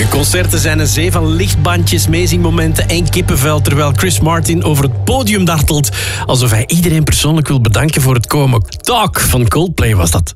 En concerten zijn een zee van lichtbandjes, meezingmomenten en kippenvel, terwijl Chris Martin over het podium dartelt alsof hij iedereen persoonlijk wil bedanken voor het komen. Talk van Coldplay was dat.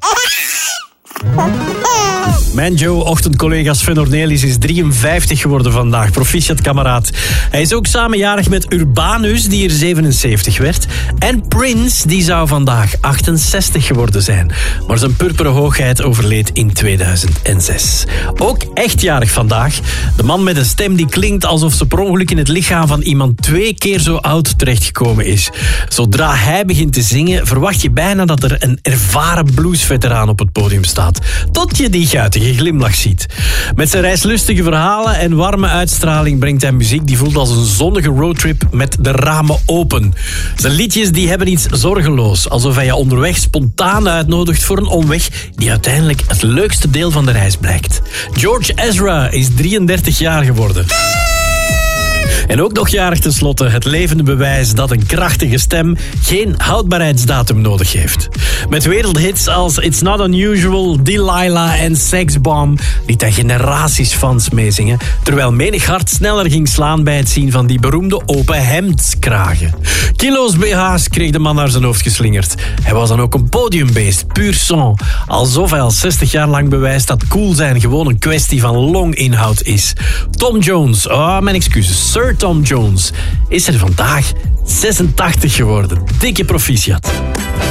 Mijn Joe-ochtendcollega Sven Ornelis is 53 geworden vandaag. Proficiat, kameraad. Hij is ook samenjarig met Urbanus, die er 77 werd. En Prince, die zou vandaag 68 geworden zijn. Maar zijn purperen hoogheid overleed in 2006. Ook echtjarig vandaag. De man met een stem die klinkt alsof ze per ongeluk in het lichaam van iemand 2 keer zo oud terechtgekomen is. Zodra hij begint te zingen, verwacht je bijna dat er een ervaren bluesveteraan op het podium staat. Tot je die guitige glimlach ziet. Met zijn reislustige verhalen en warme uitstraling brengt hij muziek die voelt als een zonnige roadtrip met de ramen open. Zijn liedjes die hebben iets zorgeloos, alsof hij je onderweg spontaan uitnodigt voor een omweg die uiteindelijk het leukste deel van de reis blijkt. George Ezra is 33 jaar geworden. En ook nog jarig tenslotte, het levende bewijs dat een krachtige stem geen houdbaarheidsdatum nodig heeft. Met wereldhits als It's Not Unusual, Delilah en Sex Bomb liet hij generaties fans meezingen, terwijl menig hart sneller ging slaan bij het zien van die beroemde open hemdskragen. Kilo's BH's kreeg de man naar zijn hoofd geslingerd. Hij was dan ook een podiumbeest, puur son, alsof hij al 60 jaar lang bewijst dat cool zijn gewoon een kwestie van longinhoud is. Tom Jones, mijn excuses, Sir Tom Jones is er vandaag 86 geworden. Dikke proficiat.